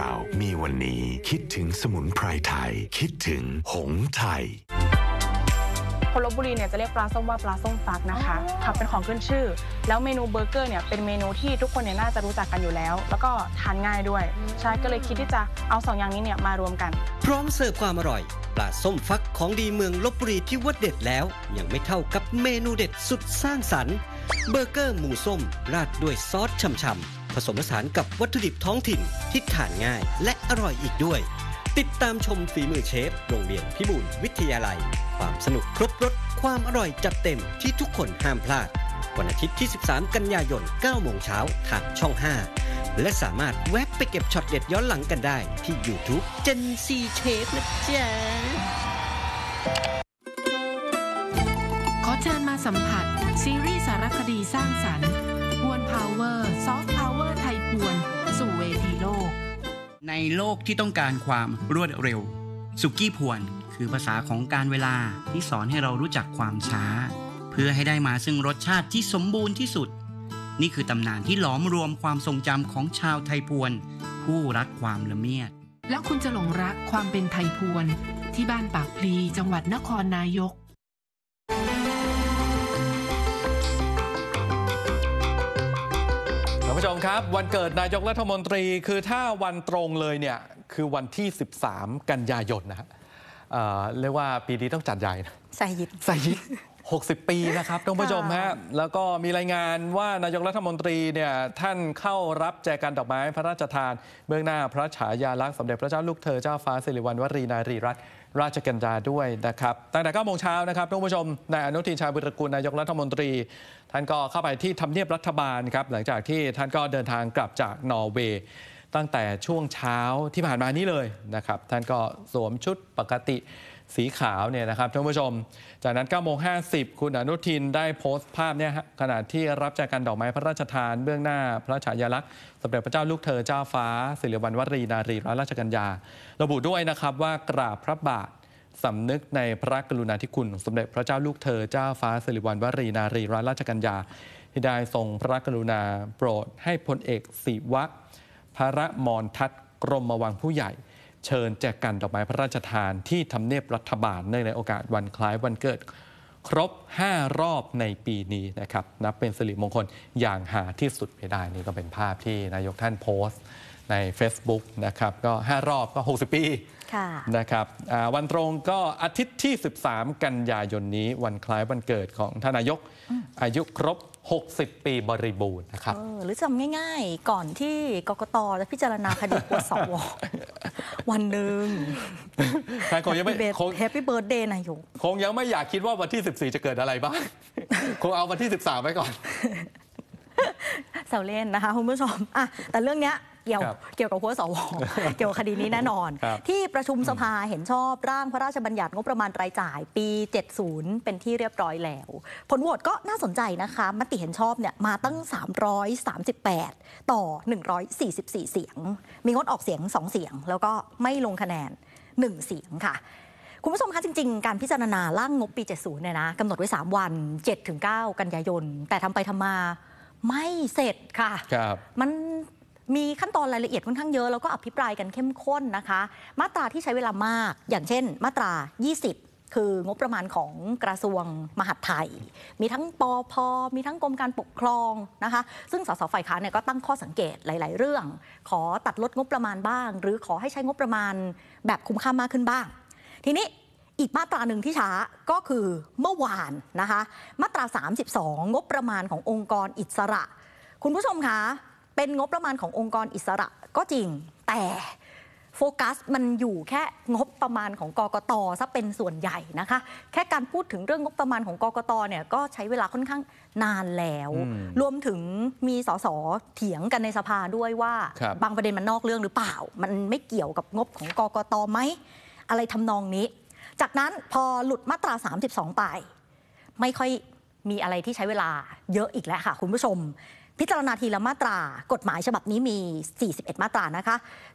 าวมีวันนี้คิดถึงสมุนไพรไทยคิดถึงหงส์ไทยคนลพบุรีเนี่ยจะเรียกปลาส้มว่าปลาส้มฟักนะคะค่ะเป็นของขึ้นชื่อแล้วเมนูเบอร์เกอร์เนี่ยเป็นเมนูที่ทุกคนเนี่ยน่าจะรู้จักกันอยู่แล้วแล้วก็ทานง่ายด้วยใช่ก็เลยคิดที่จะเอา2อย่างนี้เนี่ยมารวมกันพร้อมเสิร์ฟความอร่อยปลาส้มฟักของดีเมืองลพบุรีที่ว่าเด็ดแล้วยังไม่เท่ากับเมนูเด็ดสุดสร้างสรรค์เบอร์เกอร์หมูส้มราดด้วยซอสฉ่ำๆผสมผสานกับวัตถุดิบท้องถิ่นที่ทานง่ายและอร่อยอีกด้วยติดตามชมฝีมือเชฟโรงเรียนพิบูลวิทยาลัยความสนุกครบรสความอร่อยจัดเต็มที่ทุกคนห้ามพลาดวันอาทิตย์ที่13กันยายน 9 โมงเช้าทางช่อง 5และสามารถแวะไปเก็บช็อตเด็ดย้อนหลังกันได้ที่ YouTube Gen Z Chef นะจ๊ะขอเชิญมาสัมผัสซีรีส์สารคดีสร้างสรรค์พวนพาวเวอร์ซอฟต์พาวเวอร์ไทยพวนสู่เวทีโลกในโลกที่ต้องการความรวดเร็วสุกี้พวนคือภาษาของการเวลาที่สอนให้เรารู้จักความช้าเพื่อให้ได้มาซึ่งรสชาติที่สมบูรณ์ที่สุดนี่คือตำนานที่หลอมรวมความทรงจำของชาวไทยพวนผู้รักความละเมียดแล้วคุณจะหลงรักความเป็นไทยพวนที่บ้านปากพลีจังหวัดนครนายกท่านผู้ชมครับวันเกิดนายกรัฐมนตรีคือถ้าวันตรงเลยเนี่ยคือวันที่13กันยายนนะฮะเรียกว่าปีนี้ต้องจัดใหญ่นะใส่ยิบ 60 ปีนะครับท่านผู้ชมฮะแล้วก็มีรายงานว่านายกรัฐมนตรีเนี่ยท่านเข้ารับแจกันดอกไม้พระราชทานเบื้องหน้าพระฉายาลักษณ์สมเด็จพระเจ้าลูกเธอเจ้าฟ้าสิริวัณวรีนารีรัตนราชกัญญาด้วยนะครับตั้งแต่ 9 โมงเช้านะครับท่านผู้ชมนายอนุทินชาญวิรกูลนายกรัฐมนตรีท่านก็เข้าไปที่ทำเนียบรัฐบาลครับหลังจากที่ท่านก็เดินทางกลับจากนอร์เวย์ตั้งแต่ช่วงเช้าที่ผ่านมานี้เลยนะครับท่านก็สวมชุดปกติสีขาวเนี่ยนะครับท่านผู้ชมจากนั้น 9 โมง 50 คุณอนุทินได้โพสต์ภาพเนี่ยขณะที่รับแจกันดอกไม้พระราชทานเบื้องหน้าพระฉายาลักษณ์สมเด็จพระเจ้าลูกเธอเจ้าฟ้าสิริวัณวรีนารีรัตนราชกัญญาระบุด้วยนะครับว่ากราบพระบาทสำนึกในพระกรุณาธิคุณสมเด็จพระเจ้าลูกเธอเจ้าฟ้าสิริวัณวรีนารีรัตนราชกัญญาที่ได้ทรงพระกรุณาโปรดให้พลเอกศิวะพระมรทัศน์กรมวังผู้ใหญ่เชิญแจกันดอกไม้พระราชทานที่ทำเนียบรัฐบาลในโอกาสวันคล้ายวันเกิดครบ5 รอบในปีนี้นะครับนับเป็นสิริมงคลอย่างหาที่สุดไม่ได้นี่ก็เป็นภาพที่นายกท่านโพสต์ใน Facebook นะครับก็5 รอบก็60 ปีนะครับวันตรงก็อาทิตย์ที่13กันยายนนี้วันคล้ายวันเกิดของท่านนายกอายุครบ60 ปีบริบูรณ์นะครับหรือจำง่ายๆก่อนที่กกตจะพิจารณาคดีปวดสววันหนึ่งคงยังไม่แฮปปี้เบิร์ธเดย์นายกคงยังไม่อยากคิดว่าวันที่14จะเกิดอะไรบ้างคงเอาวันที่13ไว้ก่อนแซวเล่นนะคะคุณผู้ชมแต่เรื่องนี้เกี่ยวกับหัวสวเกี่ยวกับคดีนี้แน่นอนที่ประชุมสภาเห็นชอบร่างพระราชบัญญัติงบประมาณรายจ่ายปี 70 เป็นที่เรียบร้อยแล้วผลโหวตก็น่าสนใจนะคะมติเห็นชอบเนี่ยมาตั้ง338ต่อ144เสียงมีงดออกเสียง2เสียงแล้วก็ไม่ลงคะแนน1เสียงค่ะคุณผู้ชมคะจริงๆการพิจารณาร่างงบปี 70 เนี่ยนะกำหนดไว้3 วัน 7-9 กันยายนแต่ทำไปทำมาไม่เสร็จค่ะมันมีขั้นตอนรายละเอียดค่อนข้างเยอะแล้วก็อภิปรายกันเข้มข้นนะคะมาตราที่ใช้เวลามากอย่างเช่นมาตรา20คืองบประมาณของกระทรวงมหาดไทยมีทั้งปภ.มีทั้งกรมการปกครองนะคะซึ่งสสฝ่ายค้านเนี่ยก็ตั้งข้อสังเกตหลายๆเรื่องขอตัดลดงบประมาณบ้างหรือขอให้ใช้งบประมาณแบบคุ้มค่ามากขึ้นบ้างทีนี้อีกมาตราหนึ่งที่ช้าก็คือเมื่อวานนะคะมาตรา32งบประมาณขององค์กรอิสระคุณผู้ชมคะเป็นงบประมาณขององค์กรอิสระก็จริงแต่โฟกัสมันอยู่แค่งบประมาณของกกต.ซะเป็นส่วนใหญ่นะคะแค่การพูดถึงเรื่องงบประมาณของกกต.เนี่ยก็ใช้เวลาค่อนข้างนานแล้วรวมถึงมีสสเถียงกันในสภาด้วยว่าบางประเด็นมันนอกเรื่องหรือเปล่ามันไม่เกี่ยวกับงบของกกต.ไหมอะไรทำนองนี้จากนั้นพอหลุดมาตรา32ไปไม่ค่อยมีอะไรที่ใช้เวลาเยอะอีกแล้วค่ะคุณผู้ชมพิจารณาทีละมาตรากฎหมายฉบับนี้มี41มาตรานะคะ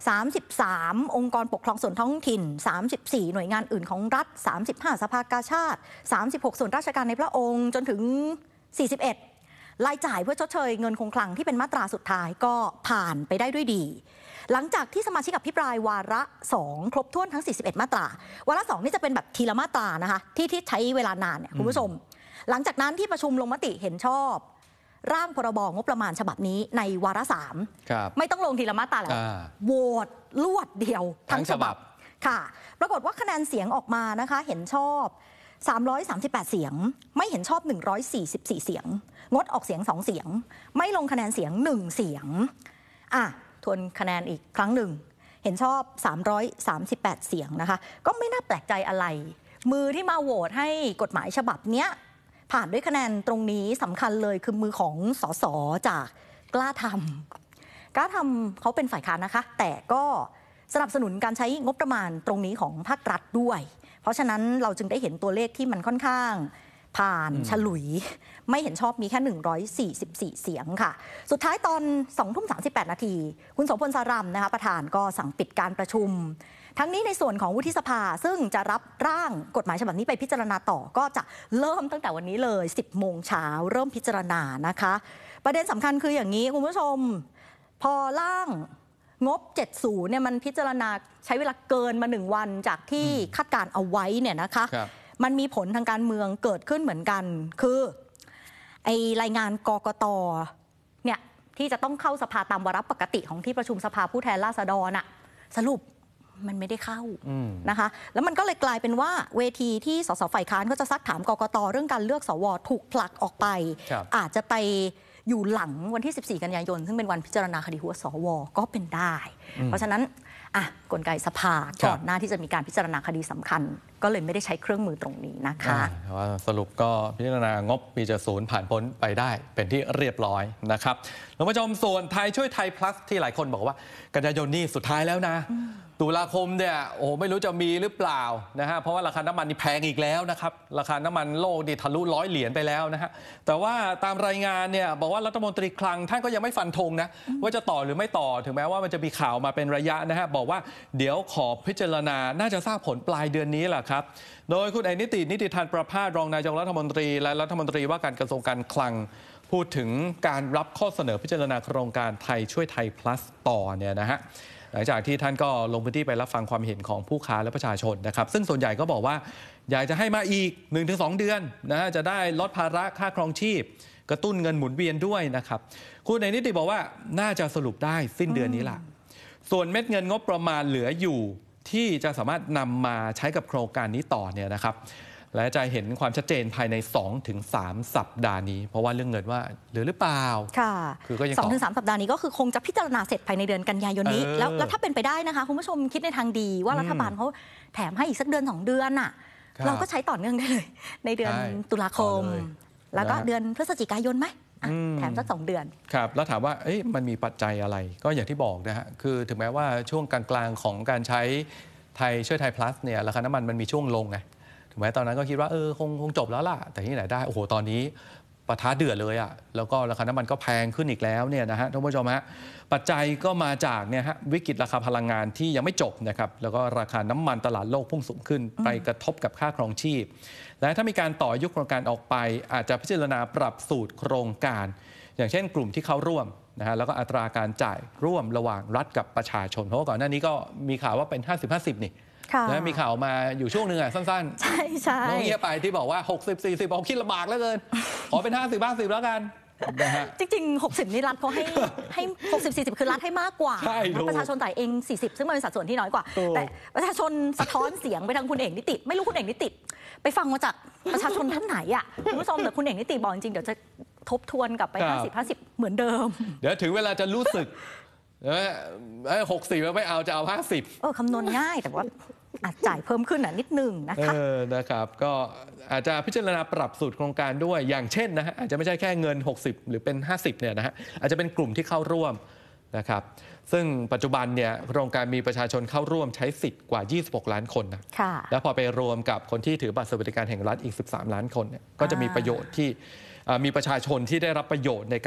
33องค์กรปกครองส่วนท้องถิ่น34หน่วยงานอื่นของรัฐ35สภากาชาด36ส่วนราชการในพระองค์จนถึง41 รายจ่ายเพื่อชดเชยเงินคงคลังที่เป็นมาตราสุดท้ายก็ผ่านไปได้ด้วยดีหลังจากที่สมาชิกอภิปรายวาระ2ครบถ้วนทั้ง41มาตราวาระ2นี่จะเป็นแบบทีละมาตรานะคะที่ใช้เวลานานเนี่ยคุณผู้ชมหลังจากนั้นที่ประชุมลงมติเห็นชอบร่างพรบงบประมาณฉบับนี้ในวาระ3ไม่ต้องลงทีละมาตราแล้วโหวตรวดเดียวทั้งฉบับค่ะปรากฏว่าคะแนนเสียงออกมานะคะเห็นชอบ338เสียงไม่เห็นชอบ144เสียงงดออกเสียง2เสียงไม่ลงคะแนนเสียง1เสียงทวนคะแนนอีกครั้งหนึ่งเห็นชอบ338เสียงนะคะก็ไม่น่าแปลกใจอะไรมือที่มาโหวตให้กฎหมายฉบับเนี้ยผ่านด้วยคะแนนตรงนี้สำคัญเลยคือมือของสสจากกล้าทำเขาเป็นฝ่ายค้านนะคะแต่ก็สนับสนุนการใช้งบประมาณตรงนี้ของภาครัฐด้วยเพราะฉะนั้นเราจึงได้เห็นตัวเลขที่มันค่อนข้างผ่านฉลุยไม่เห็นชอบมีแค่144เสียงค่ะสุดท้ายตอน20:38 นาทีคุณโสพลสารัมนะคะประธานก็สั่งปิดการประชุมทั้งนี้ในส่วนของวุฒิสภาซึ่งจะรับร่างกฎหมายฉบับนี้ไปพิจารณาต่อก็จะเริ่มตั้งแต่วันนี้เลย 10 โมงเช้าเริ่มพิจารณานะคะประเด็นสำคัญคืออย่างนี้คุณผู้ชมพอร่างงบ70เนี่ยมันพิจารณาใช้เวลาเกินมา1วันจากที่คาดการเอาไว้เนี่ยนะคะมันมีผลทางการเมืองเกิดขึ้นเหมือนกันคือไอรายงานกกตเนี่ยที่จะต้องเข้าสภาตามวาระปกติของที่ประชุมสภาผู้แทนราษฎรน่ะสรุปมันไม่ได้เข้านะคะแล้วมันก็เลยกลายเป็นว่าเวทีที่สสฝ่ายค้านก็จะซักถามกกตเรื่องการเลือกสวถูกผลักออกไปอาจจะไปอยู่หลังวันที่14กันยายนซึ่งเป็นวันพิจารณาคดีหัวสวก็เป็นได้เพราะฉะนั้นกลไกสภาก่อนหน้าที่จะมีการพิจารณาคดีสำคัญก็เลยไม่ได้ใช้เครื่องมือตรงนี้นะคะว่าสรุปก็พิจารณางบปี70ผ่านพ้นไปได้เป็นที่เรียบร้อยนะครับท่านผู้ชมส่วนไทยช่วยไทย plus ที่หลายคนบอกว่ากันยายนนี่สุดท้ายแล้วนะตุลาคมเนี่ยไม่รู้จะมีหรือเปล่านะฮะเพราะว่าราคาน้ำมันนี่แพงอีกแล้วนะครับราคาน้ำมันโลกนี่ทะลุ100 เหรียญไปแล้วนะฮะแต่ว่าตามรายงานเนี่ยบอกว่ารัฐมนตรีคลังท่านก็ยังไม่ฟันธงนะว่าจะต่อหรือไม่ต่อถึงแม้ว่ามันจะมีข่าวมาเป็นระยะนะฮะบอกว่าเดี๋ยวขอพิจารณาน่าจะทราบผลปลายเดือนนี้แหละครับโดยคุณนิติธานประภาสรองนายกรัฐมนตรีและรัฐมนตรีว่าการกระทรวงการคลังพูดถึงการรับข้อเสนอพิจารณาโครงการไทยช่วยไทย plus ต่อเนี่ยนะฮะหลังจากที่ท่านก็ลงพื้นที่ไปรับฟังความเห็นของผู้ค้าและประชาชนนะครับซึ่งส่วนใหญ่ก็บอกว่าอยากจะให้มาอีก 1-2 เดือนนะจะได้ลดภาระค่าครองชีพกระตุ้นเงินหมุนเวียนด้วยนะครับคุณนิติบอกว่าน่าจะสรุปได้สิ้นเดือนนี้ล่ะส่วนเม็ดเงินงบประมาณเหลืออยู่ที่จะสามารถนำมาใช้กับโครงการนี้ต่อเนี่ยนะครับและจะเห็นความชัดเจนภายใน 2-3 สัปดาห์นี้เพราะว่าเรื่องเงินว่าเหลือหรือเปล่าค่ะคือก็ยัง 2-3 สัปดาห์นี้ก็คือคงจะพิจารณาเสร็จภายในเดือนกันยายนนี้แล้วถ้าเป็นไปได้นะคะคุณผู้ชมคิดในทางดีว่ารัฐบาลเขาแถมให้อีกสักเดือน 2 เดือนน่ะเราก็ใช้ต่อเนื่องได้เลยในเดือนตุลาคมแล้วก็เดือนพฤศจิกายนไหมแถมสัก2 เดือนครับแล้วถามว่ามันมีปัจจัยอะไรก็อย่างที่บอกนะฮะคือถึงแม้ว่าช่วงกลางๆของการใช้ไทยช่วยไทย plus เนี่ยราคาน้ำมันมีช่วงลงไงถึงแม้ตอนนั้นก็คิดว่าคงจบแล้วล่ะแต่ที่ไหนได้โอ้โหตอนนี้ปะทะเดือดเลยแล้วก็ราคาน้ำมันก็แพงขึ้นอีกแล้วเนี่ยนะฮะท่านผู้ชมฮะปัจจัยก็มาจากเนี่ยฮะวิกฤตราคาพลังงานที่ยังไม่จบนะครับแล้วก็ราคาน้ำมันตลาดโลกพุ่งสูงขึ้นไปกระทบกับค่าครองชีพและถ้ามีการต่อยุคโครงการออกไปอาจจะพิจารณาปรับสูตรโครงการอย่างเช่นกลุ่มที่เข้าร่วมนะฮะแล้วก็อัตราการจ่ายร่วมระหว่างรัฐกับประชาชนเพราะว่าก่อนหน้านี้ก็มีข่าวว่าเป็น 50-50 นี่นะมีข่าวมาอยู่ช่วงหนึ่งสั้นๆใช่น้องเงียไปที่บอกว่า60-40บอกคิดลำบากแล้วเกินขอเป็น50-50แล้วกันนะฮะจริงๆ60นี่รัฐเขาให้60-40คือรัฐให้มากกว่าประชาชนจ่ายเอง40ซึ่งมันเป็นสัดส่วนที่น้อยกว่าแต่ประชาชนสะท้อนเสียงไปทางคุณเอกนิติไม่รู้คุณเอกนิติไปฟังมาจากประชาชนท่านไหนคุณผู้ชมแต่คุณเอกนิติบอกจริงๆเดี๋ยวจะทบทวนกลับไป50-50เหมือนเดิมเดี๋ยวถึงเวลาจะรู้สึก60ไม่เอาจะเอา50 คำนวณง่ายแต่ว่าจ่ายเพิ่มขึ้นนิดนึงนะคะนะครับก็อาจจะพิจารณาปรับสูตรโครงการด้วยอย่างเช่นนะฮะอาจจะไม่ใช่แค่เงิน60หรือเป็น50เนี่ยนะฮะอาจจะเป็นกลุ่มที่เข้าร่วมนะครับซึ่งปัจจุบันเนี่ยโครงการมีประชาชนเข้าร่วมใช้สิทธิ์กว่า26 ล้านคนนะแล้วพอไปรวมกับคนที่ถือบัตรสวัสดิการแห่งรัฐอีก13 ล้านคนเนี่ยก็จะมีประโยชน์ที่มีประชาชนที่ได้รับประโยชน์ใน